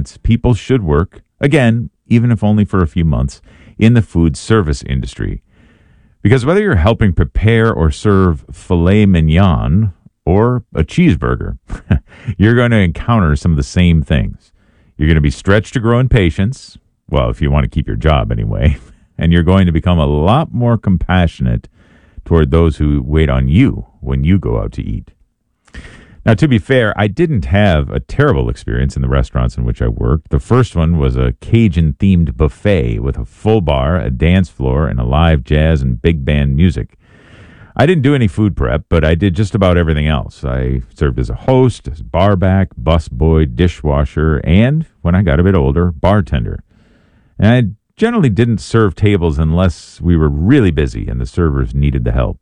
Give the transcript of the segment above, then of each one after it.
chance, people should work, again, even if only for a few months, in the food service industry. Because whether you're helping prepare or serve filet mignon or a cheeseburger, you're going to encounter some of the same things. You're going to be stretched to grow in patience, well, if you want to keep your job anyway, and you're going to become a lot more compassionate toward those who wait on you when you go out to eat. Now, to be fair, I didn't have a terrible experience in the restaurants in which I worked. The first one was a Cajun-themed buffet with a full bar, a dance floor, and a live jazz and big band music. I didn't do any food prep, but I did just about everything else. I served as a host, as barback, busboy, dishwasher, and, when I got a bit older, bartender. And I generally didn't serve tables unless we were really busy and the servers needed the help.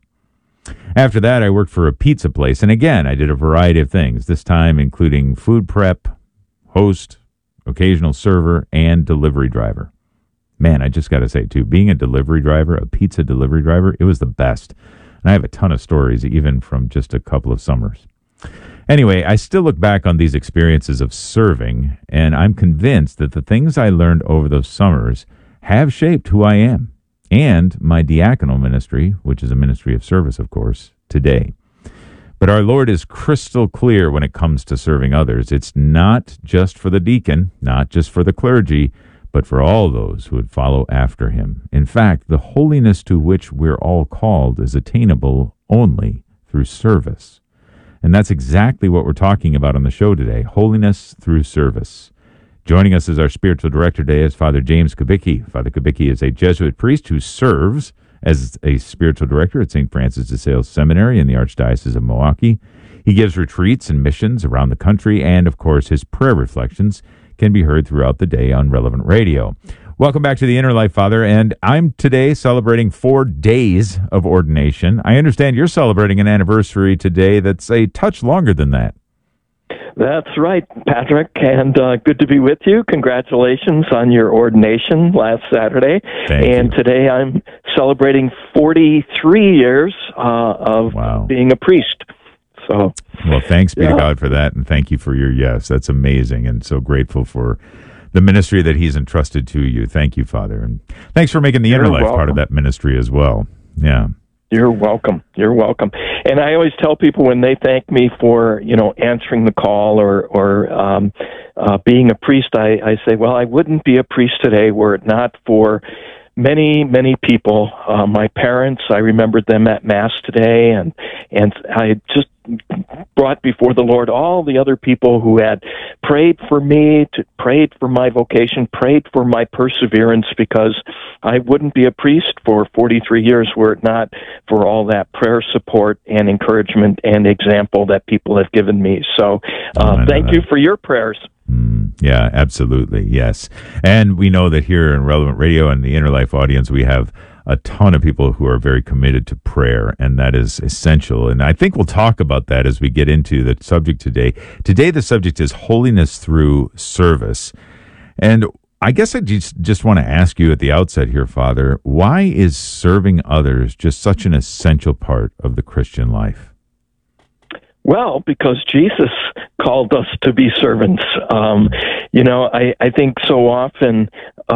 After that, I worked for a pizza place, and again, I did a variety of things, this time including food prep, host, occasional server, and delivery driver. Man, I just got to say, too, being a delivery driver, a pizza delivery driver, it was the best. And I have a ton of stories, even from just a couple of summers. Anyway, I still look back on these experiences of serving, and I'm convinced that the things I learned over those summers have shaped who I am and my diaconal ministry, which is a ministry of service, of course, today. But our Lord is crystal clear when it comes to serving others. It's not just for the deacon, not just for the clergy, but for all those who would follow after him. In fact, the holiness to which we're all called is attainable only through service. And that's exactly what we're talking about on the show today, holiness through service. Joining us as our spiritual director today is Father James Kubicki. Father Kubicki is a Jesuit priest who serves as a spiritual director at St. Francis de Sales Seminary in the Archdiocese of Milwaukee. He gives retreats and missions around the country, and, of course, his prayer reflections can be heard throughout the day on Relevant Radio. Welcome back to the Inner Life, Father, and I'm today celebrating 4 days of ordination. I understand you're celebrating an anniversary today that's a touch longer than that. That's right, Patrick, and good to be with you. Congratulations on your ordination last Saturday. Thank you. Today I'm celebrating 43 years of being a priest. So, well, thanks be to God for that, and thank you for your yes. That's amazing, and so grateful for the ministry that he's entrusted to you. Thank you, Father, and thanks for making the Inner Life part of that ministry as well. Yeah. You're welcome. You're welcome. And I always tell people when they thank me for, answering the call or being a priest, I say, well, I wouldn't be a priest today were it not for many, many people. My parents, I remembered them at Mass today, and I just brought before the Lord all the other people who had prayed for me, prayed for my vocation, prayed for my perseverance, because I wouldn't be a priest for 43 years were it not for all that prayer support and encouragement and example that people have given me. So thank you for your prayers. Yeah, absolutely. Yes. And we know that here in Relevant Radio and the Inner Life audience, we have a ton of people who are very committed to prayer, and that is essential. And I think we'll talk about that as we get into the subject today. Today, the subject is holiness through service. And I guess I just want to ask you at the outset here, Father, why is serving others just such an essential part of the Christian life? Well, because Jesus called us to be servants. I think so often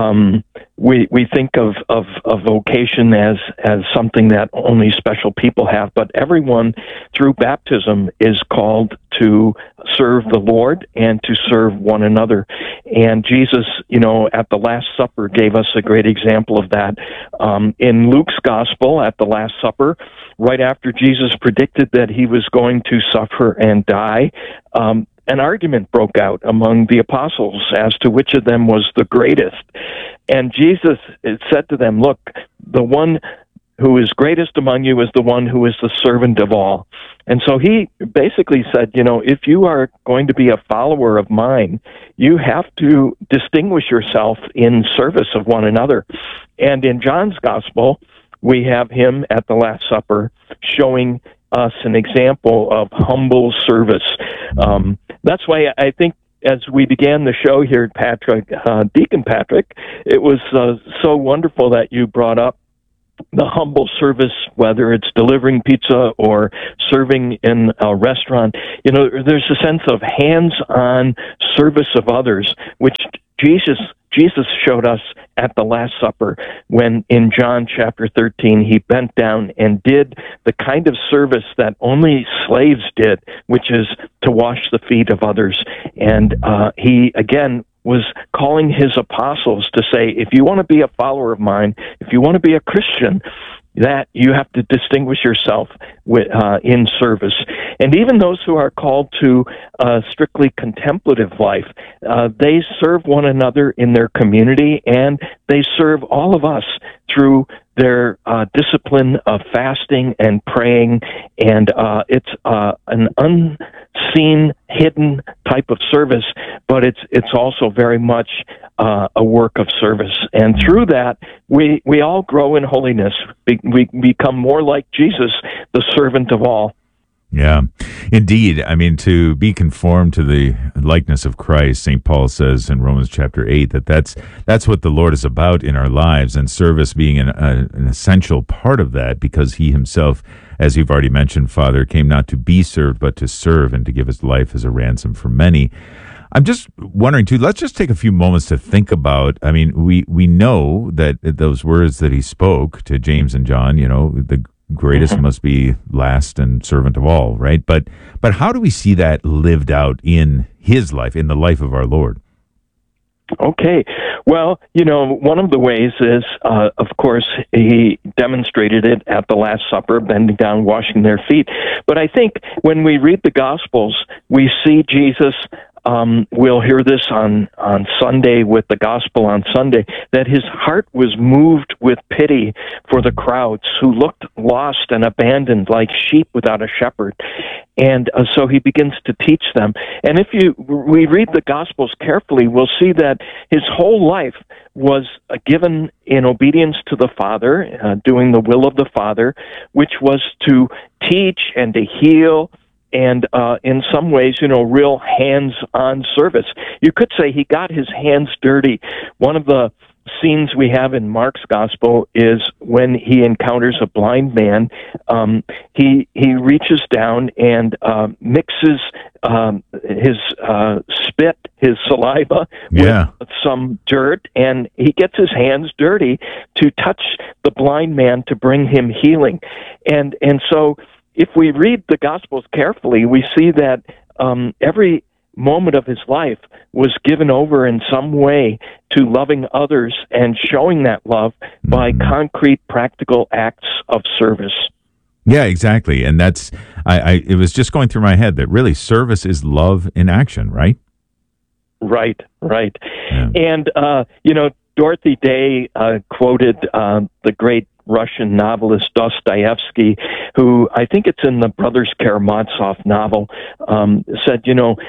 we think of vocation as something that only special people have, but everyone through baptism is called to serve the Lord and to serve one another. And Jesus, at the Last Supper gave us a great example of that. In Luke's Gospel, at the Last Supper, right after Jesus predicted that he was going to suffer and die, an argument broke out among the apostles as to which of them was the greatest. And Jesus said to them, look, the one who is greatest among you is the one who is the servant of all. And so he basically said, if you are going to be a follower of mine, you have to distinguish yourself in service of one another. And in John's Gospel, we have him at the Last Supper showing us an example of humble service. That's why I think as we began the show here, Patrick, Deacon Patrick, it was so wonderful that you brought up the humble service, whether it's delivering pizza or serving in a restaurant. There's a sense of hands-on service of others, which Jesus showed us at the Last Supper when in John chapter 13 he bent down and did the kind of service that only slaves did, which is to wash the feet of others. And he, again, was calling his apostles to say, if you want to be a follower of mine, if you want to be a Christian, that you have to distinguish yourself in service. And even those who are called to a strictly contemplative life, they serve one another in their community, and they serve all of us through their discipline of fasting and praying, and it's an unseen, hidden type of service, but it's also very much a work of service. And through that, we all grow in holiness. We become more like Jesus, the servant of all. Yeah, indeed. I mean, to be conformed to the likeness of Christ, St. Paul says in Romans chapter 8 that's what the Lord is about in our lives, and service being an essential part of that, because he himself, as you've already mentioned, Father, came not to be served, but to serve and to give his life as a ransom for many. I'm just wondering, too, let's just take a few moments to think about, I mean, we know that those words that he spoke to James and John, the greatest must be last and servant of all, right? But how do we see that lived out in his life, in the life of our Lord? Okay. Well, one of the ways is, of course, he demonstrated it at the Last Supper, bending down, washing their feet. But I think when we read the Gospels, we see Jesus. We'll hear this on Sunday with the gospel on Sunday, that his heart was moved with pity for the crowds who looked lost and abandoned like sheep without a shepherd. And so he begins to teach them. And if we read the Gospels carefully, we'll see that his whole life was given in obedience to the Father, doing the will of the Father, which was to teach and to heal, and in some ways, real hands-on service. You could say he got his hands dirty. One of the scenes we have in Mark's gospel is when he encounters a blind man. He reaches down and mixes his spit, his saliva, with some dirt, and he gets his hands dirty to touch the blind man to bring him healing. And so if we read the Gospels carefully, we see that every moment of his life was given over in some way to loving others and showing that love by concrete, practical acts of service. Yeah, exactly. And that's, it was just going through my head that really service is love in action, right? Right. Yeah. And, Dorothy Day quoted the great Russian novelist Dostoevsky, who I think it's in the Brothers Karamazov novel, said,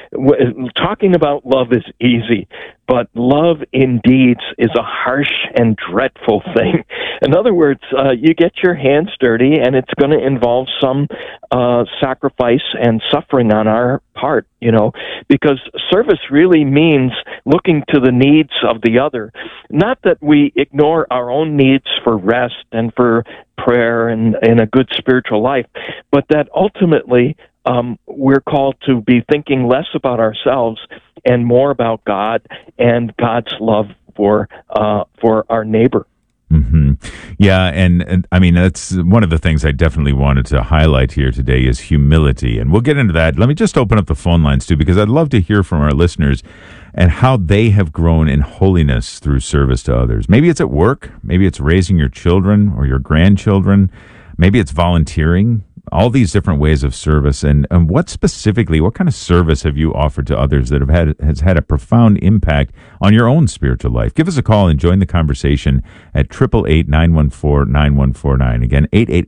talking about love is easy, but love in deeds is a harsh and dreadful thing. In other words, you get your hands dirty, and it's going to involve some sacrifice and suffering on our part, because service really means looking to the needs of the other. Not that we ignore our own needs for rest and for prayer and a good spiritual life, but that ultimately we're called to be thinking less about ourselves and more about God and God's love for our neighbor. Mm-hmm. Yeah, and I mean, that's one of the things I definitely wanted to highlight here today is humility. And we'll get into that. Let me just open up the phone lines, too, because I'd love to hear from our listeners and how they have grown in holiness through service to others. Maybe it's at work. Maybe it's raising your children or your grandchildren. Maybe it's volunteering. All these different ways of service, and what kind of service have you offered to others that has had a profound impact on your own spiritual life? Give us a call and join the conversation at 888-914-9149. Again,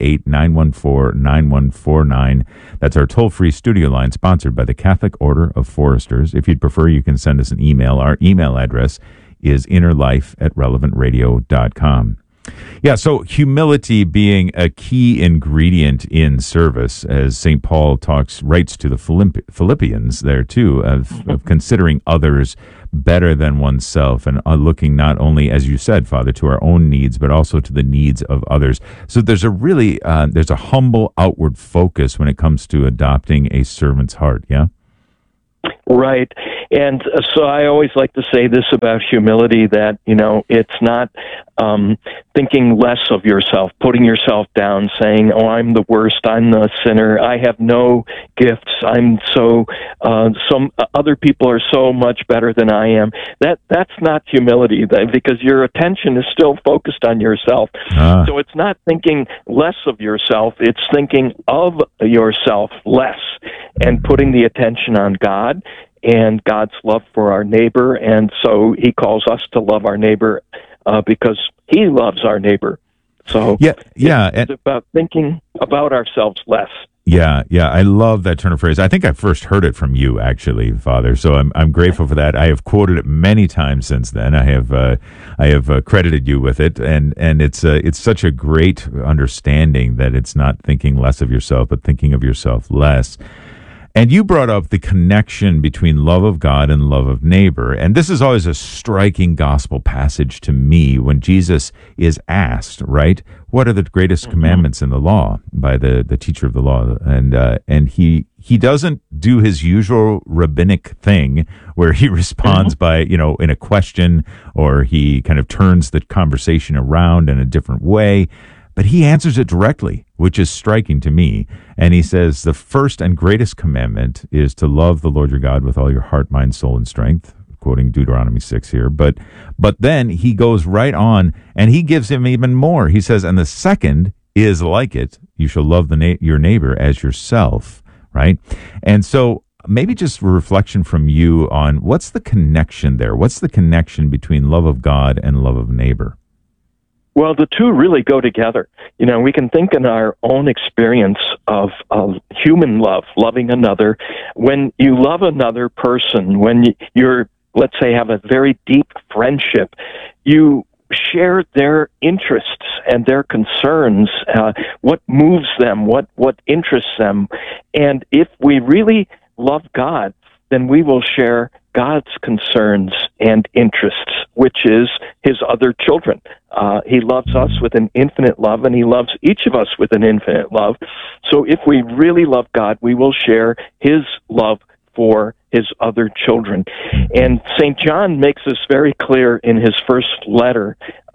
888-914-9149. That's our toll-free studio line, sponsored by the Catholic Order of Foresters. If you'd prefer, you can send us an email. Our email address is innerlife@relevantradio.com. Yeah, so humility being a key ingredient in service, as St. Paul writes to the Philippians there too, of considering others better than oneself and looking not only, as you said, Father, to our own needs, but also to the needs of others. So there's there's a humble outward focus when it comes to adopting a servant's heart, yeah? Right. And so I always like to say this about humility, that, it's not thinking less of yourself, putting yourself down, saying, oh, I'm the worst, I'm the sinner, I have no gifts, I'm some other people are so much better than I am. That's not humility, because your attention is still focused on yourself. So it's not thinking less of yourself, it's thinking of yourself less and putting the attention on God and God's love for our neighbor. And so he calls us to love our neighbor because he loves our neighbor. So it's about thinking about ourselves less. Yeah, I love that turn of phrase. I think I first heard it from you, actually, Father. So I'm grateful for that. I have quoted it many times since then. I have credited you with it, and it's such a great understanding that it's not thinking less of yourself, but thinking of yourself less. And you brought up the connection between love of God and love of neighbor. And this is always a striking gospel passage to me when Jesus is asked, right, what are the greatest commandments in the law by the teacher of the law? And he doesn't do his usual rabbinic thing where he responds by, in a question, or he kind of turns the conversation around in a different way. But he answers it directly, which is striking to me. And he says, the first and greatest commandment is to love the Lord your God with all your heart, mind, soul, and strength, quoting Deuteronomy 6 here. But then he goes right on, and he gives him even more. He says, and the second is like it. You shall love your neighbor as yourself, right? And so maybe just a reflection from you on what's the connection there? What's the connection between love of God and love of neighbor? Well, the two really go together. We can think in our own experience of human love, loving another. When you love another person, when you're, let's say, have a very deep friendship, you share their interests and their concerns, what moves them, what interests them. And if we really love God, then we will share God's concerns and interests, which is his other children. He loves us with an infinite love, and he loves each of us with an infinite love. So if we really love God, we will share his love for his other children. And St. John makes this very clear in his first letter,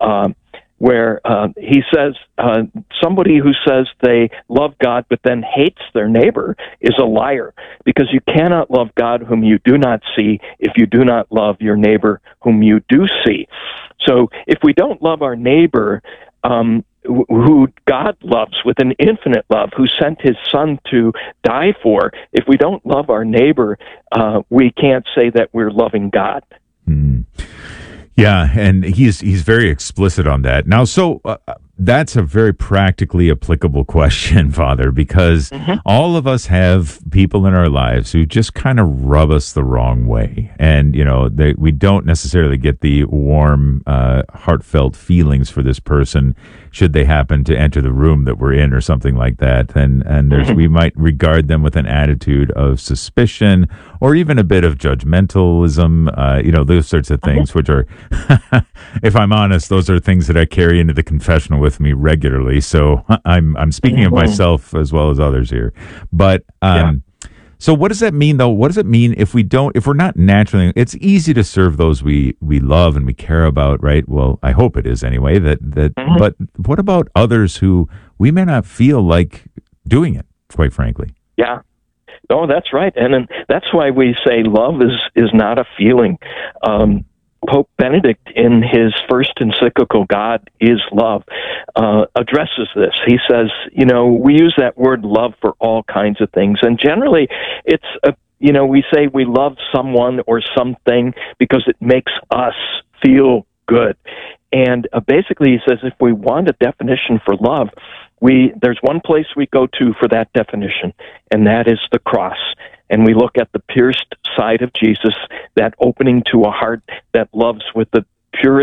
where he says somebody who says they love God but then hates their neighbor is a liar, because you cannot love God whom you do not see if you do not love your neighbor whom you do see. So if we don't love our neighbor, who God loves with an infinite love, who sent his son to die for, if we don't love our neighbor, we can't say that we're loving God. Yeah, and he's very explicit on that. Now, so that's a very practically applicable question, Father, because all of us have people in our lives who just kind of rub us the wrong way. And, we don't necessarily get the warm, heartfelt feelings for this person should they happen to enter the room that we're in or something like that. And we might regard them with an attitude of suspicion or even a bit of judgmentalism, those sorts of things, which are, if I'm honest, those are things that I carry into the confessional with me regularly. So I'm speaking of myself as well as others here. But so what does that mean, though? What does it mean if we're not naturally? It's easy to serve those we love and we care about, right? Well, I hope it is anyway. But what about others who we may not feel like doing it, quite frankly? Yeah. Oh, that's right. And that's why we say love is not a feeling. Pope Benedict, in his first encyclical, God is Love, addresses this. He says, we use that word love for all kinds of things. And generally, it's, we say we love someone or something because it makes us feel good. And basically, he says, if we want a definition for love, there's one place we go to for that definition, and that is the cross. And we look at the pierced side of Jesus, that opening to a heart that loves with the purest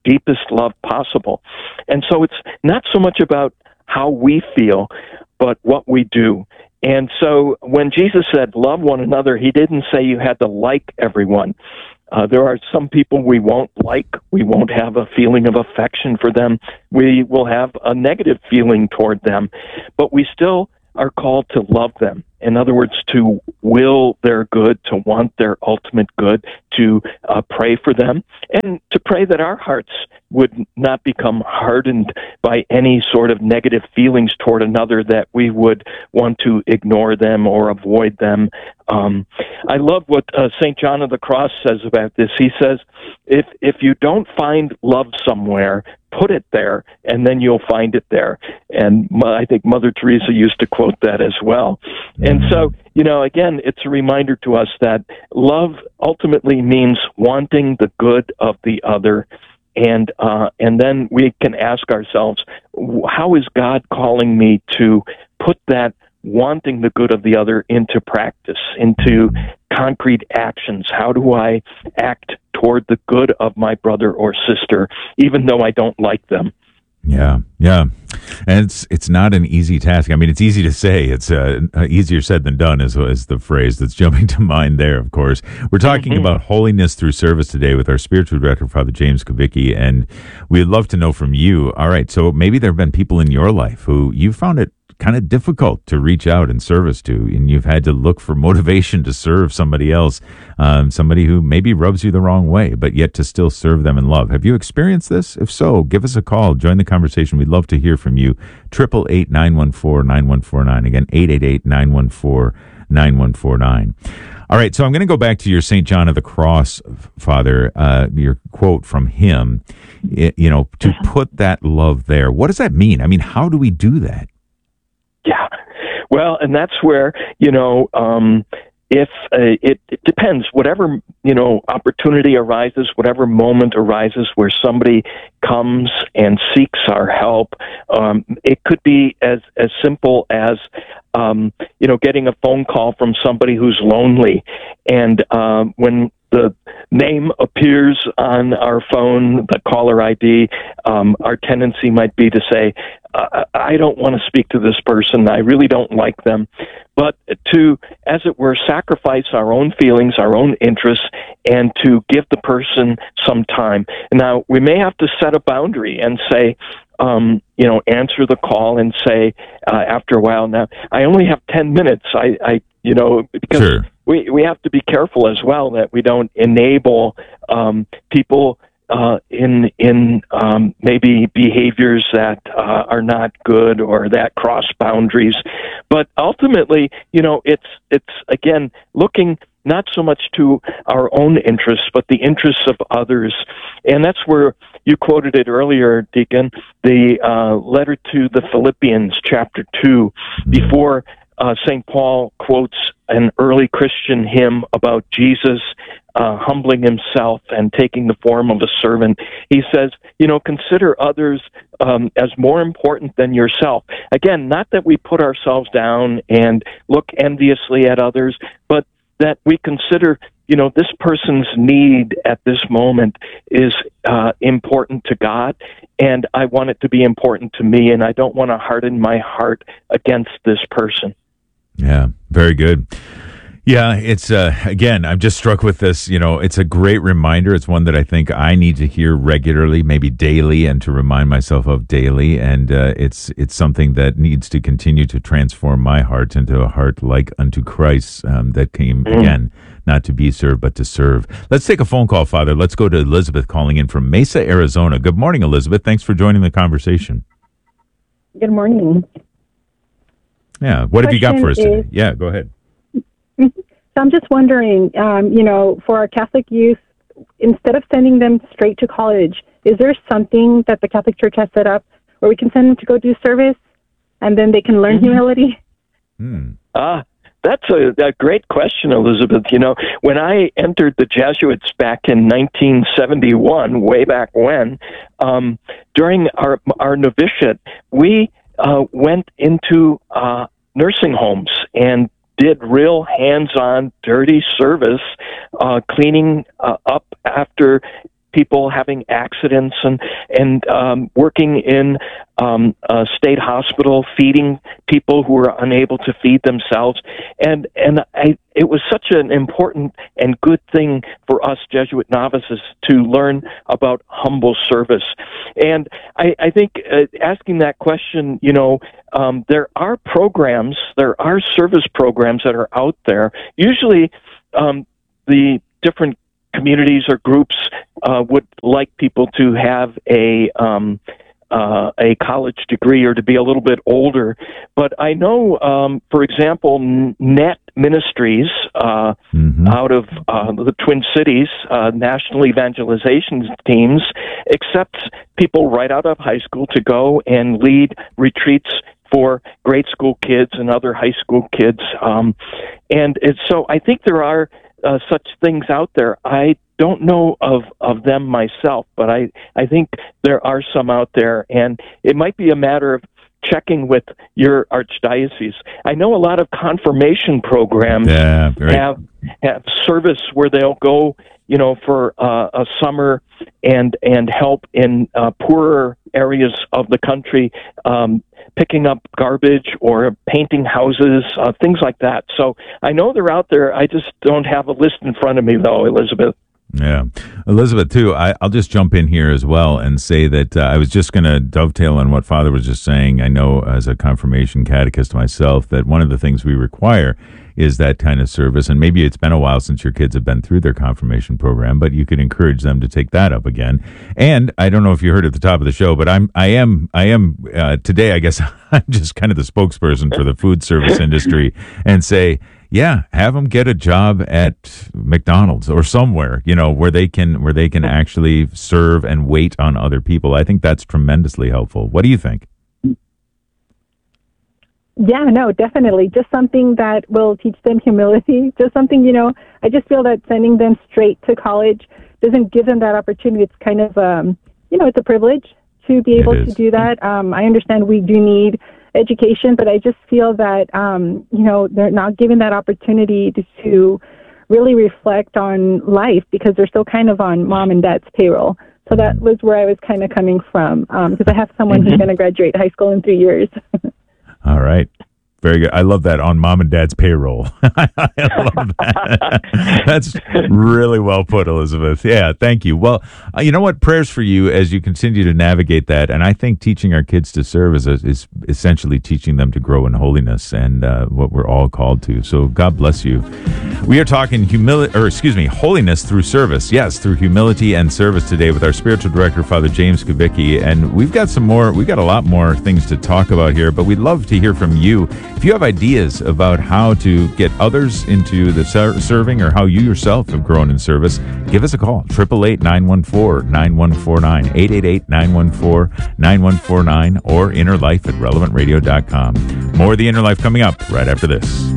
deepest love possible. And so it's not so much about how we feel, but what we do. And so when Jesus said, love one another, he didn't say you had to like everyone. There are some people we won't like. We won't have a feeling of affection for them. We will have a negative feeling toward them. But we still are called to love them. In other words, to will their good, to want their ultimate good, to pray for them, and to pray that our hearts would not become hardened by any sort of negative feelings toward another, that we would want to ignore them or avoid them. I love what St. John of the Cross says about this. He says, if you don't find love somewhere, put it there, and then you'll find it there. And I think Mother Teresa used to quote that as well. And so, again, it's a reminder to us that love ultimately means wanting the good of the other. And then we can ask ourselves, how is God calling me to put that wanting the good of the other into practice, into concrete actions? How do I act toward the good of my brother or sister, even though I don't like them? Yeah. And it's not an easy task. I mean, it's easy to say. It's easier said than done is the phrase that's jumping to mind there, of course. We're talking about holiness through service today with our spiritual director, Father James Kubicki, and we'd love to know from you. All right, so maybe there have been people in your life who you found it kind of difficult to reach out in service to, and you've had to look for motivation to serve somebody else, somebody who maybe rubs you the wrong way, but yet to still serve them in love. Have you experienced this? If so, give us a call. Join the conversation. We'd love to hear from you. 888-914-9149. Again, 888-914-9149. All right, so I'm going to go back to your St. John of the Cross, Father, your quote from him, to put that love there. What does that mean? I mean, how do we do that? Yeah. Well, and that's where, if it depends, whatever, opportunity arises, whatever moment arises where somebody comes and seeks our help, it could be as simple as, getting a phone call from somebody who's lonely. And when the name appears on our phone, the caller ID, our tendency might be to say, I don't want to speak to this person. I really don't like them. But to, as it were, sacrifice our own feelings, our own interests, and to give the person some time. Now, we may have to set a boundary and say, answer the call and say, after a while, now, I only have 10 minutes. Because sure. We have to be careful as well that we don't enable people in maybe behaviors that are not good or that cross boundaries. But ultimately, it's again looking not so much to our own interests, but the interests of others. And that's where you quoted it earlier, Deacon, the letter to the Philippians, chapter 2, before St. Paul quotes an early Christian hymn about Jesus humbling himself and taking the form of a servant. He says, consider others as more important than yourself. Again, not that we put ourselves down and look enviously at others, but that we consider, this person's need at this moment is important to God, and I want it to be important to me, and I don't want to harden my heart against this person. Yeah, very good. Yeah, it's, again, I'm just struck with this, it's a great reminder. It's one that I think I need to hear regularly, maybe daily, and to remind myself of daily. And it's something that needs to continue to transform my heart into a heart like unto Christ, that came, again, not to be served, but to serve. Let's take a phone call, Father. Let's go to Elizabeth calling in from Mesa, Arizona. Good morning, Elizabeth. Thanks for joining the conversation. Good morning. Yeah, what have you got for us today? Yeah, go ahead. So I'm just wondering, for our Catholic youth, instead of sending them straight to college, is there something that the Catholic Church has set up where we can send them to go do service and then they can learn humility? That's a great question, Elizabeth. When I entered the Jesuits back in 1971, way back when, during our novitiate, we went into nursing homes and did real hands-on dirty service, cleaning up after people having accidents and working in a state hospital, feeding people who are unable to feed themselves. And it was such an important and good thing for us Jesuit novices to learn about humble service. And I think asking that question, there are programs, there are service programs that are out there. Usually the different communities or groups would like people to have a college degree or to be a little bit older. But I know, for example, NET Ministries out of the Twin Cities, National Evangelization Teams, accepts people right out of high school to go and lead retreats for grade school kids and other high school kids. So I think there are such things out there. I don't know of them myself, but I think there are some out there, and it might be a matter of checking with your archdiocese. I know a lot of confirmation programs have service where they'll go, for a summer and help in poorer areas of the country, picking up garbage or painting houses, things like that. So I know they're out there. I just don't have a list in front of me, though, Elizabeth. Yeah. Elizabeth, too, I'll just jump in here as well and say that I was just going to dovetail on what Father was just saying. I know as a confirmation catechist myself that one of the things we require is that kind of service. And maybe it's been a while since your kids have been through their confirmation program, but you could encourage them to take that up again. And I don't know if you heard at the top of the show, but I am today, I guess I'm just kind of the spokesperson for the food service industry and say, yeah, have them get a job at McDonald's or somewhere, where they can actually serve and wait on other people. I think that's tremendously helpful. What do you think? Yeah, no, definitely. Just something that will teach them humility. Just something, I just feel that sending them straight to college doesn't give them that opportunity. It's kind of, it's a privilege to be able to do that. I understand we do need education, but I just feel that, they're not given that opportunity to really reflect on life because they're still kind of on mom and dad's payroll. So that was where I was kind of coming from, because I have someone who's going to graduate high school in 3 years. All right. Very good. I love that, on mom and dad's payroll. I love that. That's really well put, Elizabeth. Yeah, thank you. Well, you know what? Prayers for you as you continue to navigate that. And I think teaching our kids to serve is essentially teaching them to grow in holiness and what we're all called to. So God bless you. We are talking holiness through service. Yes, through humility and service today with our spiritual director, Father James Kubicki. And we've got a lot more things to talk about here, but we'd love to hear from you. If you have ideas about how to get others into the serving or how you yourself have grown in service, give us a call. 888-914-9149, 888-914-9149, or innerlife@relevantradio.com. More of the Inner Life coming up right after this.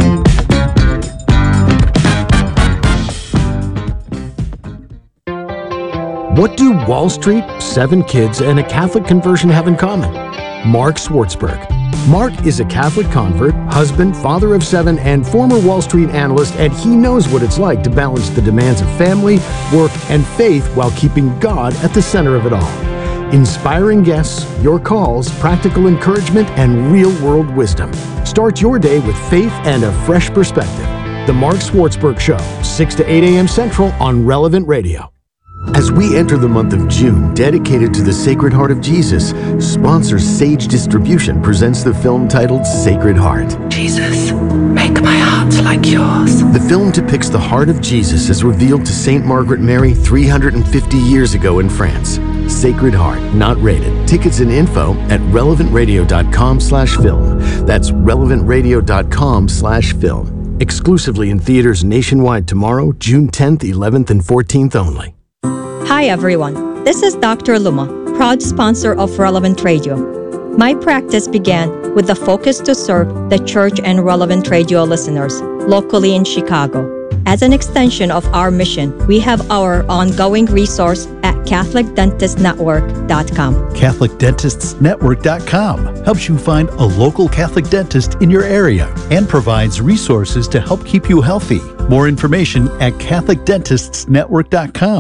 What do Wall Street, 7 kids, and a Catholic conversion have in common? Mark Swartzberg. Mark is a Catholic convert, husband, father of 7, and former Wall Street analyst, and he knows what it's like to balance the demands of family, work, and faith while keeping God at the center of it all. Inspiring guests, your calls, practical encouragement, and real-world wisdom. Start your day with faith and a fresh perspective. The Mark Swartzberg Show, 6 to 8 a.m. Central on Relevant Radio. As we enter the month of June, dedicated to the Sacred Heart of Jesus, sponsor Sage Distribution presents the film titled Sacred Heart. Jesus, make my heart like yours. The film depicts the heart of Jesus as revealed to St. Margaret Mary 350 years ago in France. Sacred Heart, not rated. Tickets and info at relevantradio.com/film. That's relevantradio.com/film. Exclusively in theaters nationwide tomorrow, June 10th, 11th, and 14th only. Hi everyone, this is Dr. Luma, proud sponsor of Relevant Radio. My practice began with the focus to serve the church and Relevant Radio listeners locally in Chicago. As an extension of our mission, we have our ongoing resource at CatholicDentistNetwork.com. CatholicDentistsNetwork.com helps you find a local Catholic dentist in your area and provides resources to help keep you healthy. More information at CatholicDentistsNetwork.com.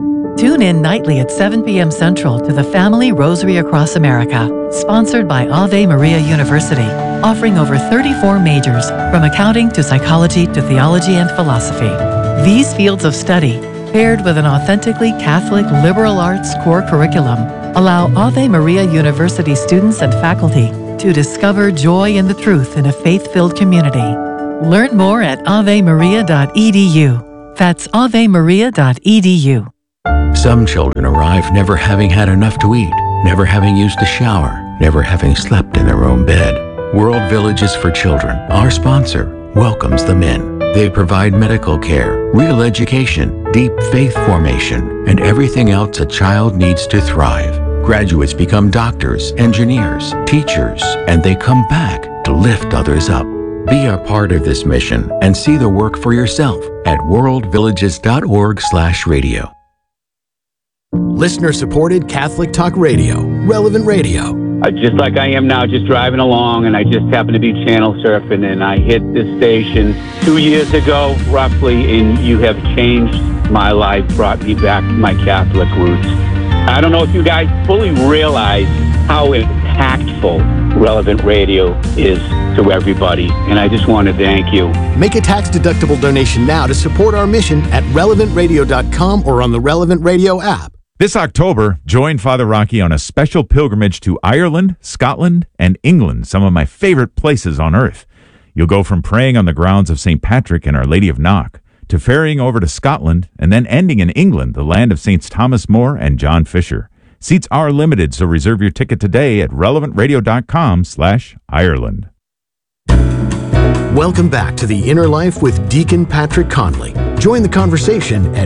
Tune in nightly at 7 p.m. Central to the Family Rosary Across America, sponsored by Ave Maria University, offering over 34 majors, from accounting to psychology to theology and philosophy. These fields of study, paired with an authentically Catholic liberal arts core curriculum, allow Ave Maria University students and faculty to discover joy in the truth in a faith-filled community. Learn more at avemaria.edu. That's avemaria.edu. Some children arrive never having had enough to eat, never having used a shower, never having slept in their own bed. World Villages for Children, our sponsor, welcomes them in. They provide medical care, real education, deep faith formation, and everything else a child needs to thrive. Graduates become doctors, engineers, teachers, and they come back to lift others up. Be a part of this mission and see the work for yourself at worldvillages.org/radio. Listener-supported Catholic Talk Radio, Relevant Radio. Just like I am now, just driving along, and I just happened to be channel surfing, and I hit this station 2 years ago, roughly, and you have changed my life, brought me back to my Catholic roots. I don't know if you guys fully realize how impactful Relevant Radio is to everybody, and I just want to thank you. Make a tax-deductible donation now to support our mission at relevantradio.com or on the Relevant Radio app. This October, join Father Rocky on a special pilgrimage to Ireland, Scotland, and England, some of my favorite places on earth. You'll go from praying on the grounds of St. Patrick and Our Lady of Knock to ferrying over to Scotland and then ending in England, the land of Saints Thomas More and John Fisher. Seats are limited, so reserve your ticket today at relevantradio.com/Ireland. Welcome back to The Inner Life with Deacon Patrick Conley. Join the conversation at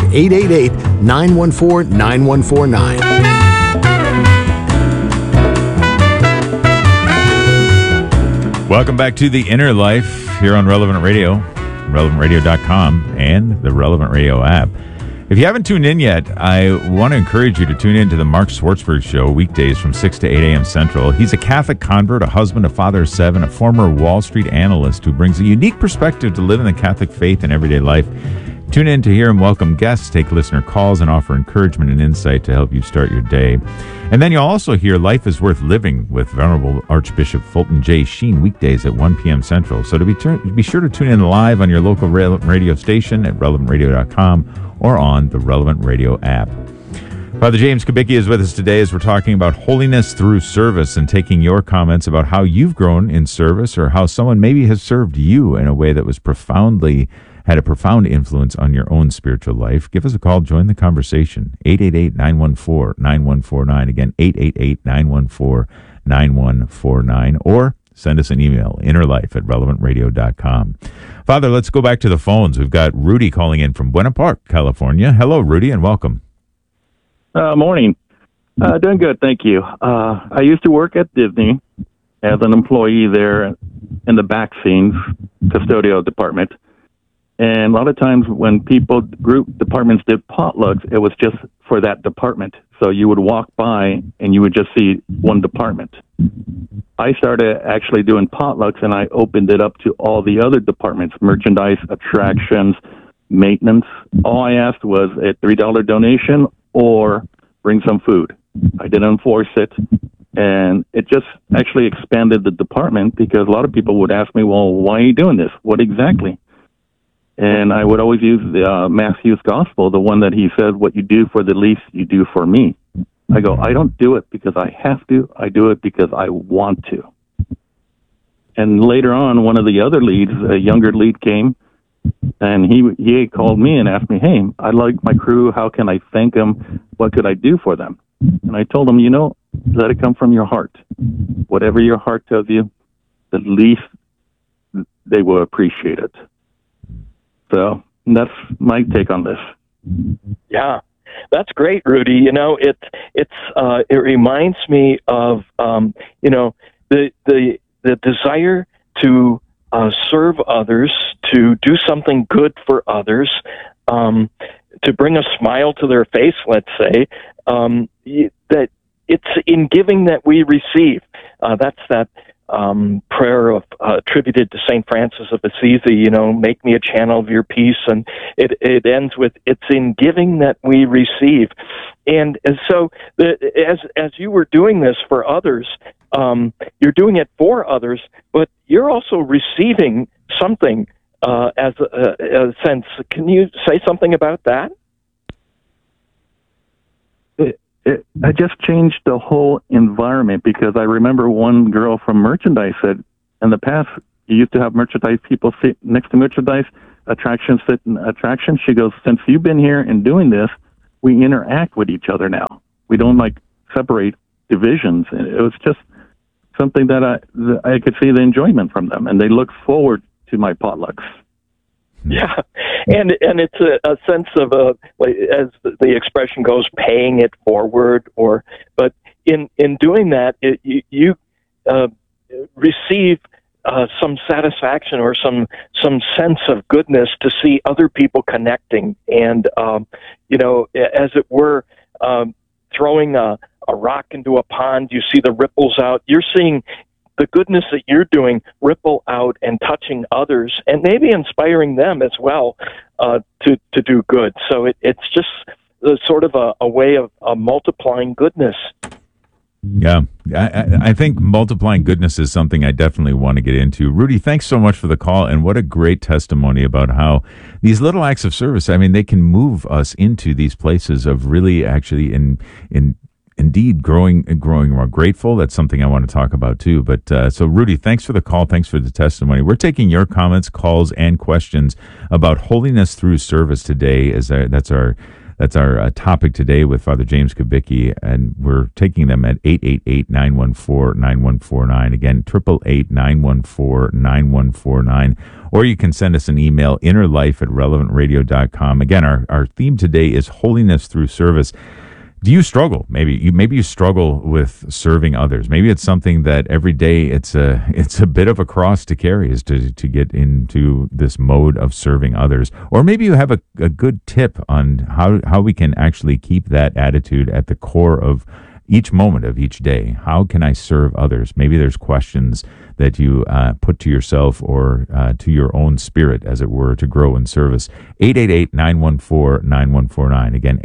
888-914-9149. Welcome back to The Inner Life here on Relevant Radio, relevantradio.com, and the Relevant Radio app. If you haven't tuned in yet, I want to encourage you to tune in to the Mark Swartzberg Show weekdays from 6 to 8 a.m. Central. He's a Catholic convert, a husband, a father of 7, a former Wall Street analyst who brings a unique perspective to living the Catholic faith in everyday life. Tune in to hear him welcome guests, take listener calls, and offer encouragement and insight to help you start your day. And then you'll also hear Life is Worth Living with Venerable Archbishop Fulton J. Sheen weekdays at 1 p.m. Central. So be sure to tune in live on your local radio station at relevantradio.com or on the Relevant Radio app. Father James Kubicki is with us today as we're talking about holiness through service and taking your comments about how you've grown in service or how someone maybe has served you in a way that was had a profound influence on your own spiritual life. Give us a call. Join the conversation. 888-914-9149. Again, 888-914-9149. Or send us an email, innerlife@relevantradio.com. Father, let's go back to the phones. We've got Rudy calling in from Buena Park, California. Hello, Rudy, and welcome. Morning. Doing good, thank you. I used to work at Disney as an employee there in the back scenes, custodial department. And a lot of times when group departments did potlucks, it was just for that department. So you would walk by and you would just see one department. I started actually doing potlucks and I opened it up to all the other departments, merchandise, attractions, maintenance. All I asked was a $3 donation or bring some food. I didn't enforce it. And it just actually expanded the department because a lot of people would ask me, well, why are you doing this? What exactly? And I would always use the Matthew's Gospel, the one that he said, what you do for the least, you do for me. I go, I don't do it because I have to. I do it because I want to. And later on, one of the other leads, a younger lead came, and he called me and asked me, hey, I like my crew. How can I thank them? What could I do for them? And I told him, let it come from your heart. Whatever your heart tells you, the least they will appreciate it. So that's my take on this. Yeah, that's great, Rudy. It reminds me of the desire to serve others, to do something good for others, to bring a smile to their face. Let's say that it's in giving that we receive. That's that prayer attributed to St. Francis of Assisi, make me a channel of your peace. And it ends with, it's in giving that we receive. And so as you were doing this for others, you're doing it for others, but you're also receiving something as a sense. Can you say something about that? I just changed the whole environment, because I remember one girl from merchandise said, in the past, you used to have merchandise people sit next to merchandise, attractions sit in attractions. She goes, since you've been here and doing this, we interact with each other now. We don't separate divisions. It was just something that I could see the enjoyment from them, and they look forward to my potlucks. Yeah, and it's a sense of as the expression goes, paying it forward. But in doing that, you receive some satisfaction or some sense of goodness to see other people connecting, and as it were, throwing a rock into a pond. You see the ripples out. You're seeing the goodness that you're doing ripple out and touching others, and maybe inspiring them as well to do good. So it's just sort of a way of multiplying goodness. Yeah, I think multiplying goodness is something I definitely want to get into. Rudy, thanks so much for the call, and what a great testimony about how these little acts of service, I mean, they can move us into these places of really actually indeed growing more grateful. That's something I want to talk about too. But so Rudy, thanks for the call. Thanks for the testimony. We're taking your comments, calls, and questions about holiness through service today. That's our topic today with Father James Kubicki, and we're taking them at 888-914-9149. Again, 888-914-9149. Or you can send us an email, innerlife@relevantradio.com. Again, our theme today is holiness through service. Do you struggle? Maybe you struggle with serving others. Maybe it's something that every day it's a bit of a cross to carry, is to get into this mode of serving others. Or maybe you have a good tip on how we can actually keep that attitude at the core of each moment of each day. How can I serve others? Maybe there's questions that you put to yourself or to your own spirit, as it were, to grow in service. 888-914-9149. Again,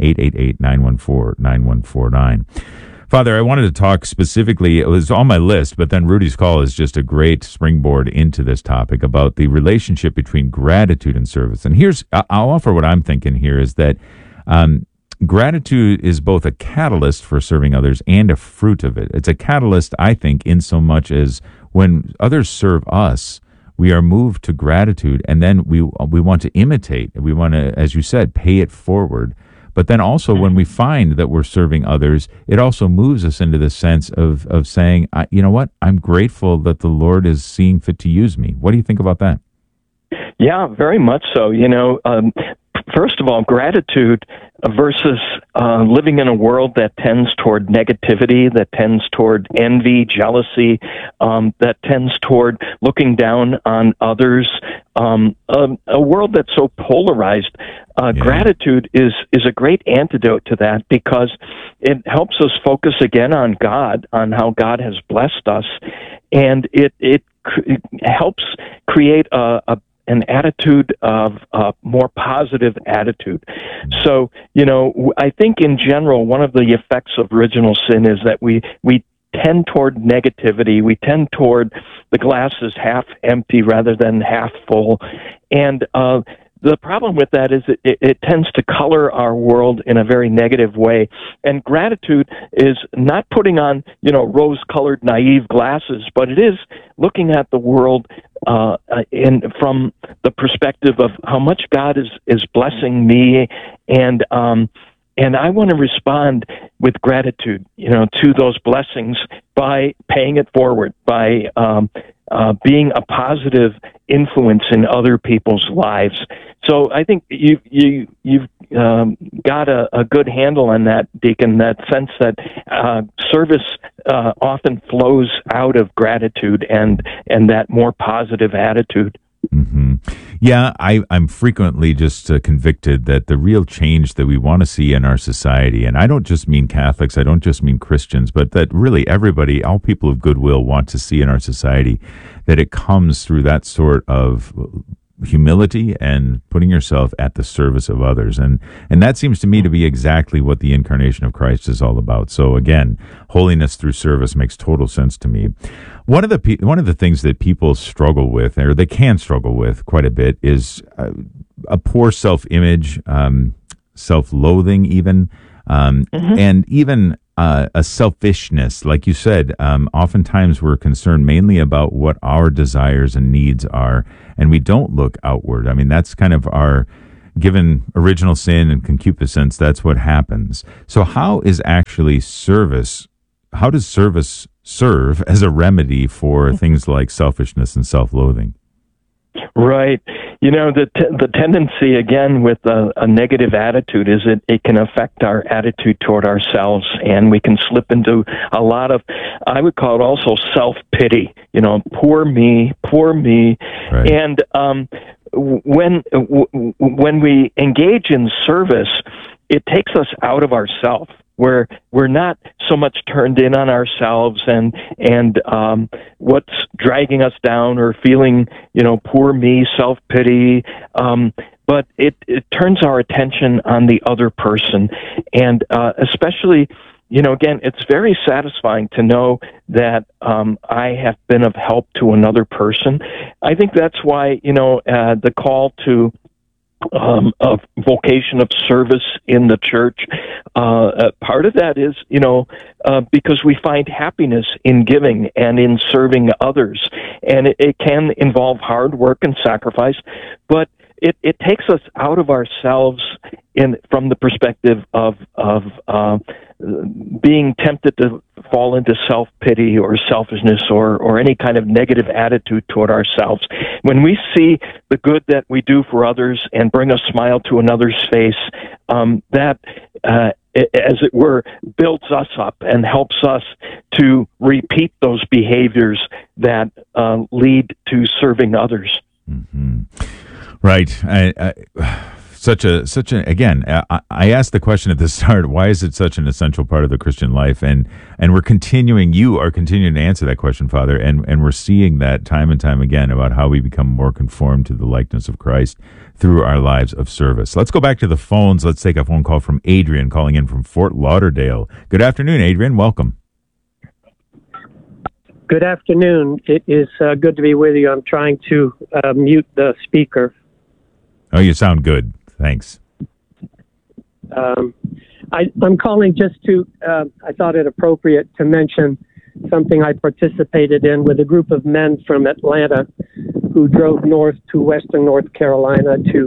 888-914-9149. Father, I wanted to talk specifically, it was on my list, but then Rudy's call is just a great springboard into this topic about the relationship between gratitude and service. And I'll offer what I'm thinking here is that gratitude is both a catalyst for serving others and a fruit of it. It's a catalyst, I think, in so much as when others serve us, we are moved to gratitude, and then we want to imitate. We want to, as you said, pay it forward. But then also when we find that we're serving others, it also moves us into the sense of saying, you know what, I'm grateful that the Lord is seeing fit to use me. What do you think about that? Yeah, very much so. First of all, gratitude versus living in a world that tends toward negativity, that tends toward envy, jealousy, that tends toward looking down on others, a world that's so polarized. Gratitude is a great antidote to that, because it helps us focus again on God, on how God has blessed us, and it helps create an attitude of more positive attitude. So, I think in general, one of the effects of original sin is that we tend toward negativity. We tend toward the glass is half empty rather than half full. And the problem with that is it tends to color our world in a very negative way. And gratitude is not putting on, rose-colored, naive glasses, but it is looking at the world from the perspective of how much God is blessing me, and I want to respond with gratitude, to those blessings by paying it forward, by being a positive influence in other people's lives. So I think you've got a good handle on that, Deacon, that sense that service often flows out of gratitude and that more positive attitude. Mm-hmm. Yeah, I'm frequently just convicted that the real change that we want to see in our society, and I don't just mean Catholics, I don't just mean Christians, but that really everybody, all people of goodwill want to see in our society, that it comes through that sort of humility and putting yourself at the service of others. And that seems to me to be exactly what the incarnation of Christ is all about. So again, holiness through service makes total sense to me. One of the things that people struggle with, or they can struggle with quite a bit, is a poor self-image, self-loathing even, and even a selfishness. Like you said, oftentimes we're concerned mainly about what our desires and needs are, and we don't look outward. I mean, that's kind of our, given original sin and concupiscence, that's what happens. So how does service serve as a remedy for things like selfishness and self-loathing? Right. You know, the tendency, again, with a negative attitude is it can affect our attitude toward ourselves, and we can slip into a lot of, I would call it also self-pity, you know, poor me. Right. And when we engage in service, it takes us out of ourself, where we're not so much turned in on ourselves and what's dragging us down or feeling, you know, poor me, self-pity, but it turns our attention on the other person. And especially, you know, again, it's very satisfying to know that I have been of help to another person. I think that's why, you know, the call to of vocation of service in the church. Part of that is, you know, because we find happiness in giving and in serving others. And it can involve hard work and sacrifice, but it takes us out of ourselves from the perspective of being tempted to fall into self-pity or selfishness or any kind of negative attitude toward ourselves. When we see the good that we do for others and bring a smile to another's face, that, as it were, builds us up and helps us to repeat those behaviors that lead to serving others. Mm-hmm. Right. Again, I asked the question at the start, why is it such an essential part of the Christian life? And you are continuing to answer that question, Father, and we're seeing that time and time again about how we become more conformed to the likeness of Christ through our lives of service. Let's go back to the phones. Let's take a phone call from Adrian calling in from Fort Lauderdale. Good afternoon, Adrian. Welcome. Good afternoon. It is good to be with you. I'm trying to mute the speaker. Oh, you sound good. Thanks. I'm calling just to, I thought it appropriate to mention something I participated in with a group of men from Atlanta who drove north to western North Carolina to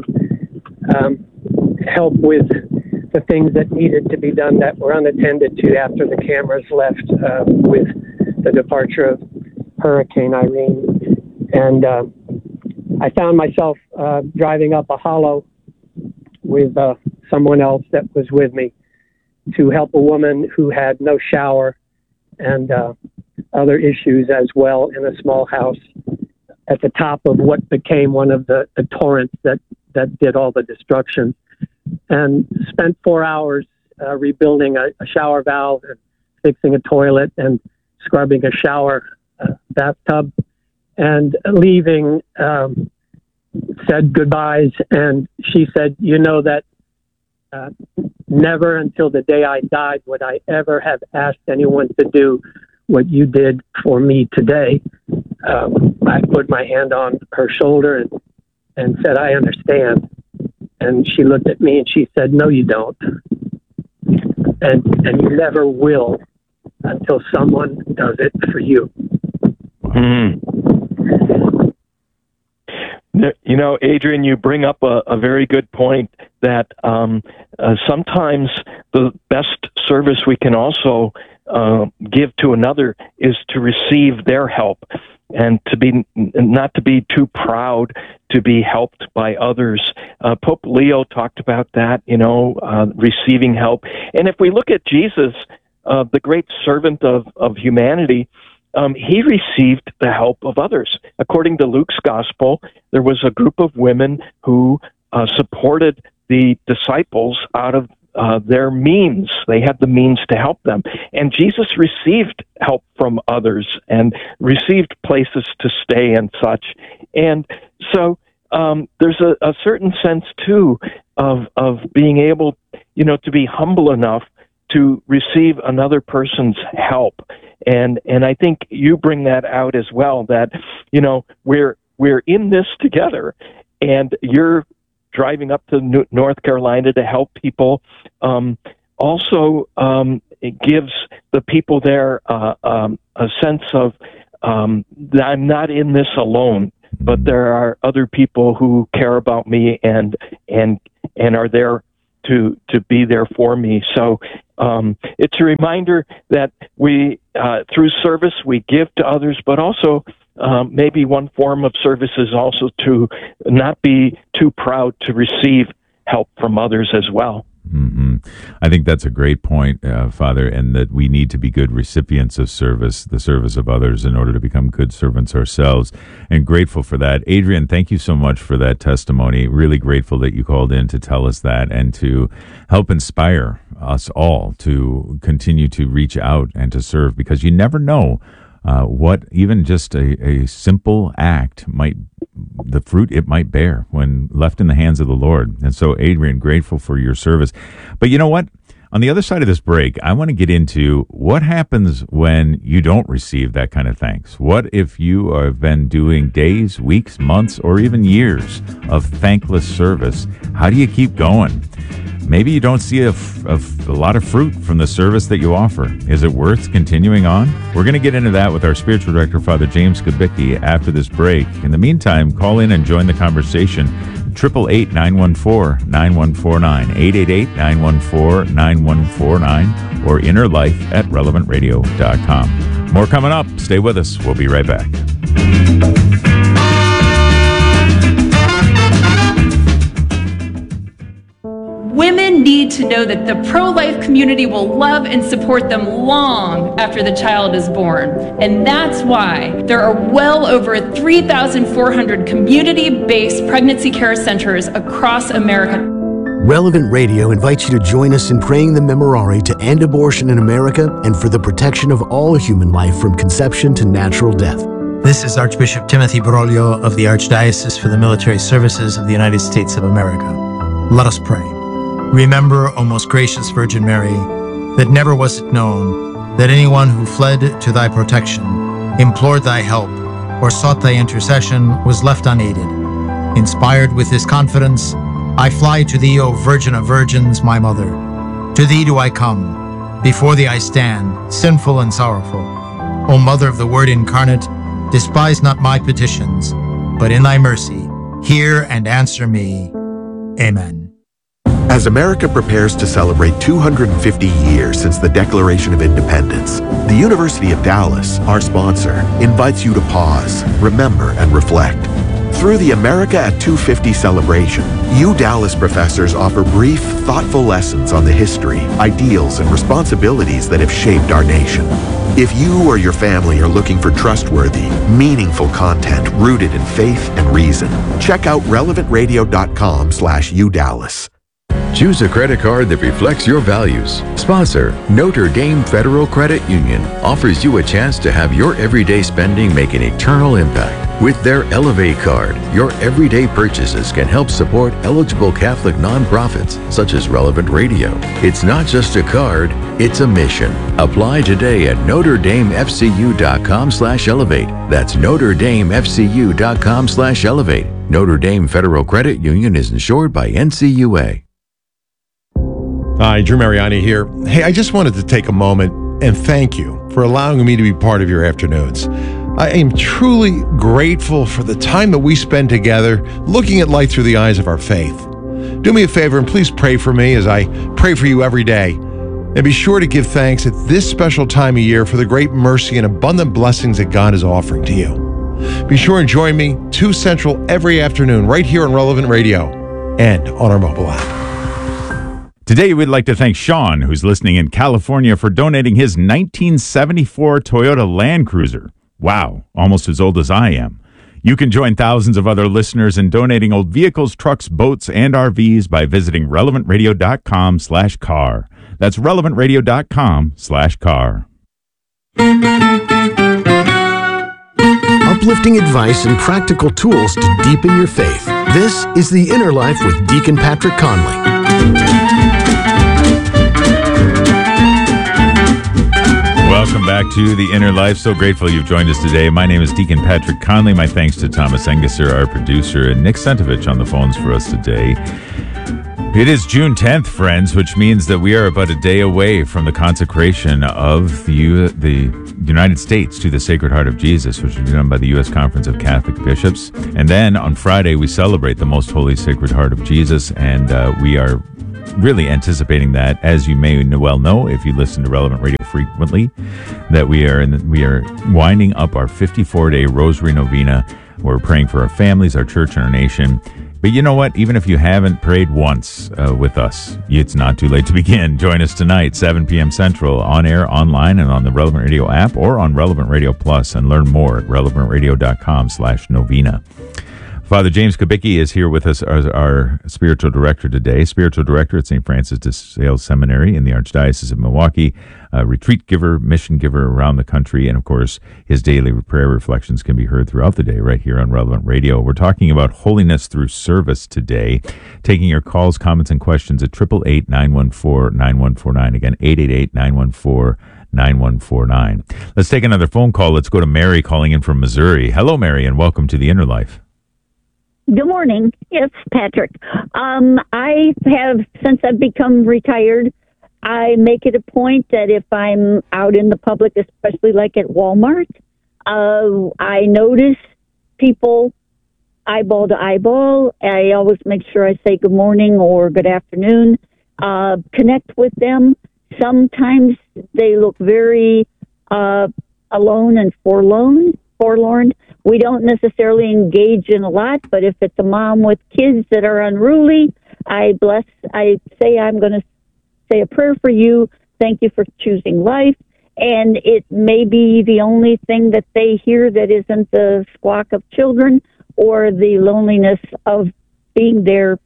help with the things that needed to be done that were unattended to after the cameras left with the departure of Hurricane Irene. And I found myself driving up a hollow with someone else that was with me to help a woman who had no shower and other issues as well in a small house at the top of what became one of the torrents that did all the destruction, and spent 4 hours rebuilding a shower valve and fixing a toilet and scrubbing a shower bathtub, and leaving, said goodbyes. And she said, you know that never until the day I died would I ever have asked anyone to do what you did for me today. I put my hand on her shoulder and said, I understand. And she looked at me and she said, no, you don't. And you never will until someone does it for you. You know, Adrian, you bring up a very good point that sometimes the best service we can also give to another is to receive their help, and not to be too proud to be helped by others. Pope Leo talked about that, receiving help. And if we look at Jesus, the great servant of humanity, he received the help of others. According to Luke's gospel, there was a group of women who supported the disciples out of their means. They had the means to help them. And Jesus received help from others and received places to stay and such. And so there's a certain sense, too, of being able, to be humble enough to receive another person's help. And I think you bring that out as well, that, we're in this together, and you're driving up to North Carolina to help people. It gives the people there a sense of that I'm not in this alone, but there are other people who care about me and are there to be there for me. So it's a reminder that we, through service, we give to others, but also maybe one form of service is also to not be too proud to receive help from others as well. Mm-hmm. I think that's a great point, Father, and that we need to be good recipients of service, the service of others, in order to become good servants ourselves, and grateful for that. Adrian, thank you so much for that testimony. Really grateful that you called in to tell us that and to help inspire us all to continue to reach out and to serve, because you never know what even just a simple act the fruit it might bear when left in the hands of the Lord. And so, Adrian, grateful for your service. But you know what? On the other side of this break, I want to get into what happens when you don't receive that kind of thanks. What if you have been doing days, weeks, months, or even years of thankless service? How do you keep going? Maybe you don't see a lot of fruit from the service that you offer. Is it worth continuing on? We're going to get into that with our spiritual director, Father James Kubicki, after this break. In the meantime, call in and join the conversation. 888-914-9149, 888-914-9149, or innerlife@relevantradio.com. More coming up. Stay with us. We'll be right back. Women need to know that the pro-life community will love and support them long after the child is born. And that's why there are well over 3,400 community-based pregnancy care centers across America. Relevant Radio invites you to join us in praying the Memorare to end abortion in America and for the protection of all human life from conception to natural death. This is Archbishop Timothy Broglio of the Archdiocese for the Military Services of the United States of America. Let us pray. Remember, O most gracious Virgin Mary, that never was it known that anyone who fled to thy protection, implored thy help, or sought thy intercession was left unaided. Inspired with this confidence, I fly to thee, O Virgin of Virgins, my Mother. To thee do I come. Before thee I stand, sinful and sorrowful. O Mother of the Word incarnate, despise not my petitions, but in thy mercy, hear and answer me. Amen. As America prepares to celebrate 250 years since the Declaration of Independence, the University of Dallas, our sponsor, invites you to pause, remember, and reflect. Through the America at 250 celebration, Dallas professors offer brief, thoughtful lessons on the history, ideals, and responsibilities that have shaped our nation. If you or your family are looking for trustworthy, meaningful content rooted in faith and reason, check out relevantradio.com/UDallas. Choose a credit card that reflects your values. Sponsor, Notre Dame Federal Credit Union offers you a chance to have your everyday spending make an eternal impact. With their Elevate card, your everyday purchases can help support eligible Catholic nonprofits such as Relevant Radio. It's not just a card, it's a mission. Apply today at NotreDameFCU.com/elevate. That's NotreDameFCU.com/elevate. Notre Dame Federal Credit Union is insured by NCUA. Hi, Drew Mariani here. Hey, I just wanted to take a moment and thank you for allowing me to be part of your afternoons. I am truly grateful for the time that we spend together looking at life through the eyes of our faith. Do me a favor and please pray for me as I pray for you every day. And be sure to give thanks at this special time of year for the great mercy and abundant blessings that God is offering to you. Be sure and join me 2 Central every afternoon right here on Relevant Radio and on our mobile app. Today, we'd like to thank Sean, who's listening in California, for donating his 1974 Toyota Land Cruiser. Wow, almost as old as I am. You can join thousands of other listeners in donating old vehicles, trucks, boats, and RVs by visiting relevantradio.com/car. That's relevantradio.com/car. Uplifting advice and practical tools to deepen your faith. This is The Inner Life with Deacon Patrick Conley. Welcome back to The Inner Life. So grateful you've joined us today. My name is Deacon Patrick Conley. My thanks to Thomas Engesser, our producer, and Nick Sentovich on the phones for us today. It is June 10th, friends, which means that we are about a day away from the consecration of the United States to the Sacred Heart of Jesus, which will be done by the U.S. Conference of Catholic Bishops. And then on Friday, we celebrate the Most Holy Sacred Heart of Jesus, and we are really anticipating that, as you may well know if you listen to Relevant Radio frequently, that we are winding up our 54-day Rosary Novena. We're praying for our families, our church, and our nation. But you know what? Even if you haven't prayed once with us, it's not too late to begin. Join us tonight, 7 p.m. Central, on air, online, and on the Relevant Radio app or on Relevant Radio Plus, and learn more at relevantradio.com/novena. Father James Kubicki is here with us as our spiritual director today, spiritual director at St. Francis de Sales Seminary in the Archdiocese of Milwaukee, a retreat giver, mission giver around the country, and of course, his daily prayer reflections can be heard throughout the day right here on Relevant Radio. We're talking about holiness through service today, taking your calls, comments, and questions at 888-914-9149. Again, 888-914-9149. Let's take another phone call. Let's go to Mary calling in from Missouri. Hello, Mary, and welcome to The Inner Life. Good morning. It's Patrick. I have, since I've become retired, I make it a point that if I'm out in the public, especially like at Walmart, I notice people eyeball to eyeball. I always make sure I say good morning or good afternoon, connect with them. Sometimes they look very alone and forlorn. We don't necessarily engage in a lot, but if it's a mom with kids that are unruly, I say I'm going to say a prayer for you. Thank you for choosing life. And it may be the only thing that they hear that isn't the squawk of children or the loneliness of being there,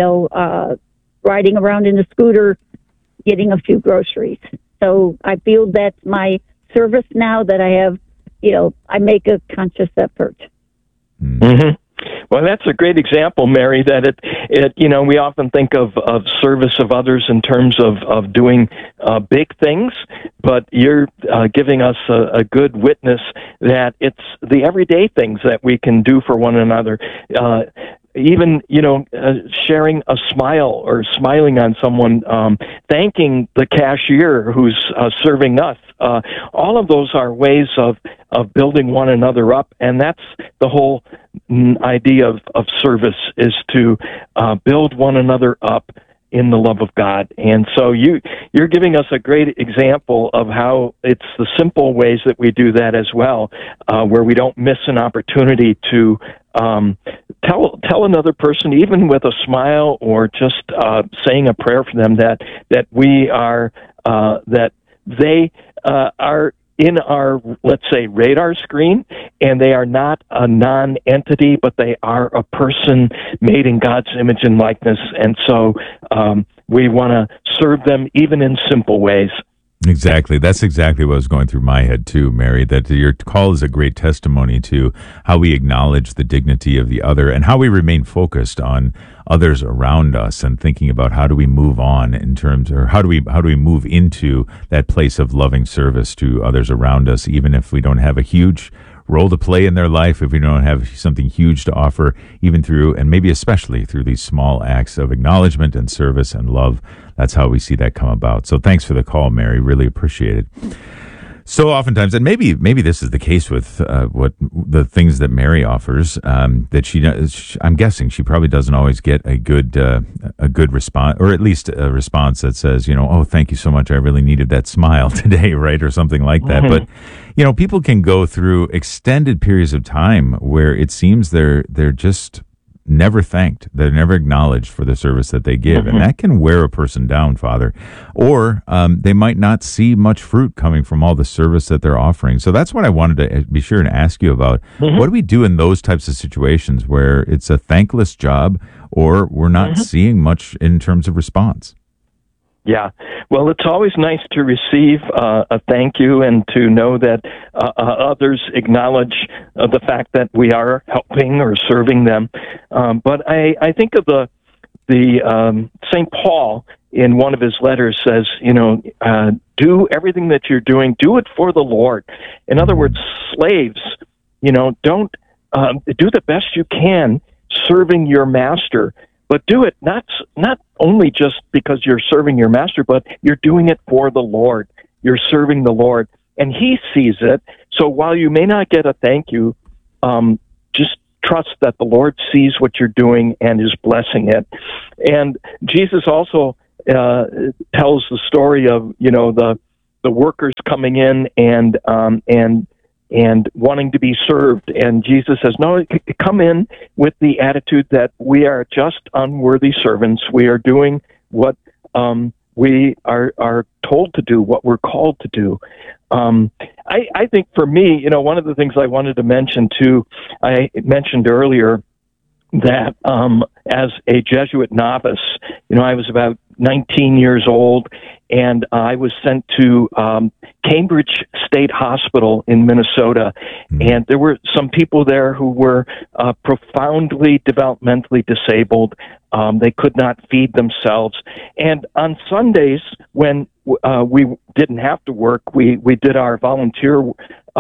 riding around in a scooter, getting a few groceries. So I feel that's my service now that I have. I make a conscious effort. Mm-hmm. Well, that's a great example, Mary, that we often think of service of others in terms of doing big things, but you're giving us a good witness that it's the everyday things that we can do for one another. Even, sharing a smile or smiling on someone, thanking the cashier who's serving us. All of those are ways of building one another up, and that's the whole idea of service, is to build one another up in the love of God. And so you're giving us a great example of how it's the simple ways that we do that as well, where we don't miss an opportunity to tell another person, even with a smile or just saying a prayer for them, that we are that they are in our, let's say, radar screen, and they are not a non-entity, but they are a person made in God's image and likeness. And so we want to serve them even in simple ways. Exactly. That's exactly what was going through my head too, Mary, that your call is a great testimony to how we acknowledge the dignity of the other and how we remain focused on others around us and thinking about how do we move on in terms, or how do we move into that place of loving service to others around us, even if we don't have a huge role to play in their life, if we don't have something huge to offer, even through, and maybe especially through, these small acts of acknowledgement and service and love. That's how we see that come about. So thanks for the call, Mary. Really appreciate it. So oftentimes, and maybe this is the case with what the things that Mary offers, that I'm guessing she probably doesn't always get a good response, or at least a response that says, oh, thank you so much, I really needed that smile today, right, or something like that. Mm-hmm. But people can go through extended periods of time where it seems they're just never thanked. They're never acknowledged for the service that they give. And that can wear a person down, Father. Or they might not see much fruit coming from all the service that they're offering. So that's what I wanted to be sure and ask you about. What do we do in those types of situations where it's a thankless job or we're not seeing much in terms of response? Yeah. Well, it's always nice to receive a thank you and to know that others acknowledge the fact that we are helping or serving them. But I think of the St. Paul in one of his letters says, do everything that you're doing, do it for the Lord. In other words, slaves, don't do the best you can serving your master. But do it not only just because you're serving your master, but you're doing it for the Lord. You're serving the Lord, and He sees it. So while you may not get a thank you, just trust that the Lord sees what you're doing and is blessing it. And Jesus also tells the story of the workers coming in and wanting to be served. And Jesus says, no, come in with the attitude that we are just unworthy servants. We are doing what we are told to do, what we're called to do. I think for me, one of the things I wanted to mention too, I mentioned earlier that as a Jesuit novice, I was about 19 years old, and I was sent to Cambridge State Hospital in Minnesota, and there were some people there who were profoundly developmentally disabled. They could not feed themselves. And on Sundays, when we didn't have to work, we did our volunteered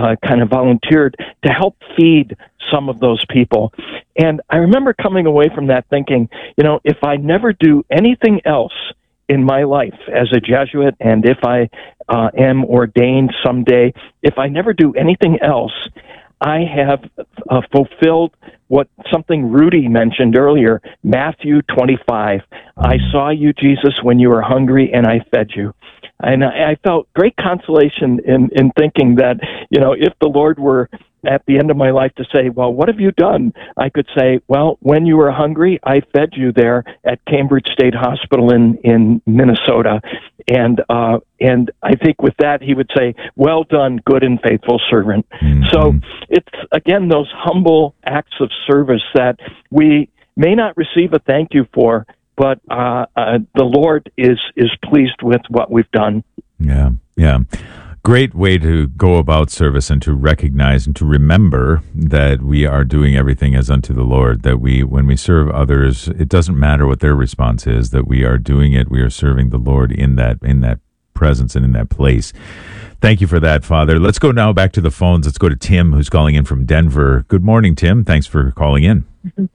to help feed some of those people. And I remember coming away from that thinking, if I never do anything else in my life as a Jesuit, and if I am ordained someday, if I never do anything else, I have fulfilled something Rudy mentioned earlier, Matthew 25. I saw you, Jesus, when you were hungry, and I fed you. And I felt great consolation in thinking that, if the Lord were at the end of my life to say, well, what have you done? I could say, well, when you were hungry, I fed you there at Cambridge State Hospital in Minnesota. And I think with that, he would say, well done, good and faithful servant. So it's, again, those humble acts of service that we may not receive a thank you for, but the Lord is pleased with what we've done. Yeah. Great way to go about service and to recognize and to remember that we are doing everything as unto the Lord, that when we serve others, it doesn't matter what their response is, that we are doing it, we are serving the Lord in that presence and in that place. Thank you for that, Father. Let's go now back to the phones. Let's go to Tim, who's calling in from Denver. Good morning, Tim. Thanks for calling in.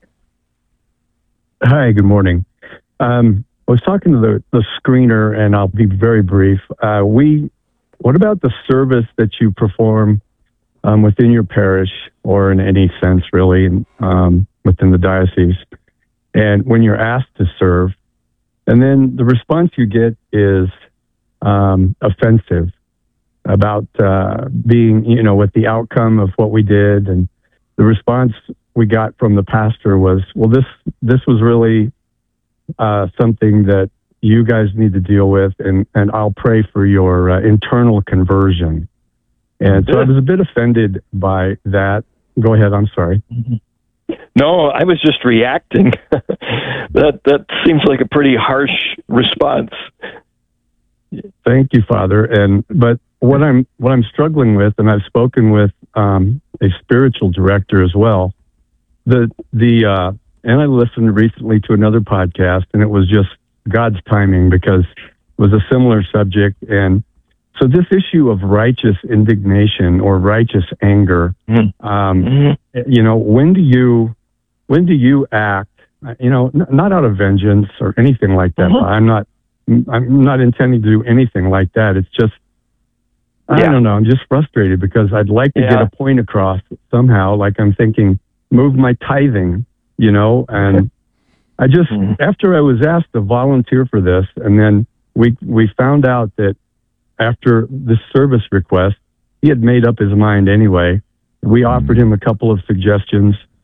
Hi, good morning. I was talking to the screener, and I'll be very brief. What about the service that you perform within your parish, or in any sense, really, within the diocese? And when you're asked to serve, and then the response you get is offensive about being, with the outcome of what we did. And the response we got from the pastor was, well, this was really something that you guys need to deal with, and I'll pray for your internal conversion. And so I was a bit offended by that. Go ahead, I'm sorry. No, I was just reacting. That seems like a pretty harsh response. Thank you, Father. But what I'm struggling with, and I've spoken with a spiritual director as well, and I listened recently to another podcast, and it was just God's timing, because it was a similar subject. And so this issue of righteous indignation or righteous anger, when do you act, not out of vengeance or anything like that. I'm not intending to do anything like that. It's just, I don't know. I'm just frustrated because I'd like to get a point across somehow. Like I'm thinking, move my tithing, and I just, after I was asked to volunteer for this, and then we found out that after this service request, he had made up his mind anyway. We offered him a couple of suggestions,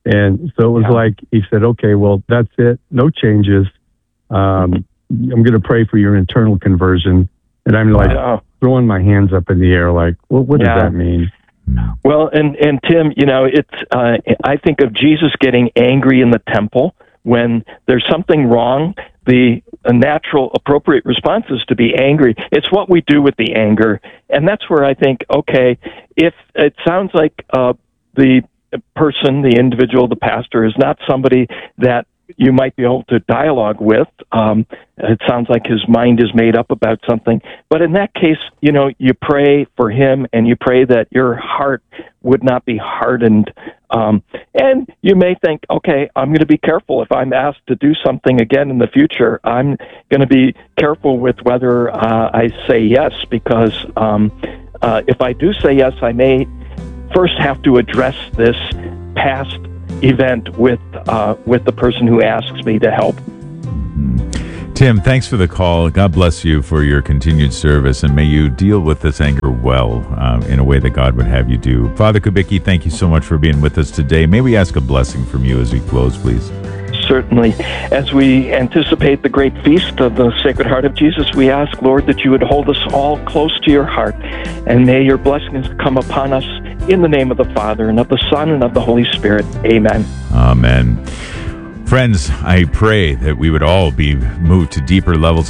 And so it was like, he said, okay, well, that's it. No changes. I'm going to pray for your internal conversion. And I'm like throwing my hands up in the air, like, what does that mean? Well, and Tim, it's I think of Jesus getting angry in the temple when there's something wrong. The natural, appropriate response is to be angry. It's what we do with the anger, and that's where I think, okay, if it sounds like the person, the individual, the pastor is not somebody that you might be able to dialogue with. It sounds like his mind is made up about something. But in that case, you pray for him and you pray that your heart would not be hardened. And you may think, okay, I'm going to be careful. If I'm asked to do something again in the future, I'm going to be careful with whether I say yes, because if I do say yes, I may first have to address this past event with the person who asks me to help. Tim, thanks for the call. God bless you for your continued service, and may you deal with this anger well in a way that God would have you do. Father Kubicki, thank you so much for being with us today. May we ask a blessing from you as we close, please? Certainly. As we anticipate the great feast of the Sacred Heart of Jesus, we ask, Lord, that you would hold us all close to your heart, and may your blessings come upon us in the name of the Father, and of the Son, and of the Holy Spirit. Amen. Amen. Friends, I pray that we would all be moved to deeper levels